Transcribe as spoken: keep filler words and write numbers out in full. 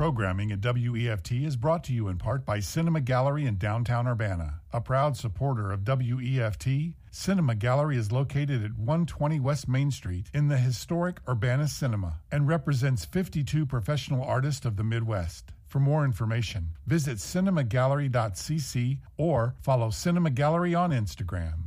programming at W E F T is brought to you in part by Cinema Gallery in downtown Urbana. A proud supporter of W E F T, Cinema Gallery is located at one twenty West Main Street in the historic Urbana Cinema and represents fifty-two professional artists of the Midwest. For more information, visit cinema gallery dot c c or follow Cinema Gallery on Instagram.